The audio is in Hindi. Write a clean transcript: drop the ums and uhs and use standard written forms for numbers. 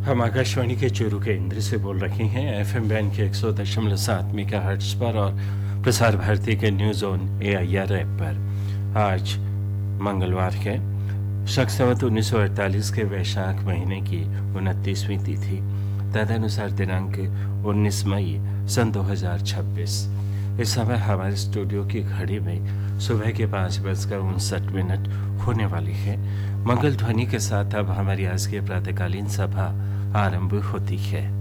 हम आकाशवाणी के चूरू के इंद्र से बोल रहे हैं एफएम बैंड के 100.7 मेगाहर्ट्ज पर और प्रसार भारती के न्यूज ऑन AIR ऐप पर। आज मंगलवार है, शक संवत 1948 के वैशाख महीने की 29वीं तिथि, तदनुसार दिनांक 19 मई सन 2026। इस समय हमारे स्टूडियो की घड़ी में सुबह के 5:59 होने वाली है। मंगल ध्वनि के साथ अब हमारी आज की प्रातःकालीन सभा आरंभ होती है।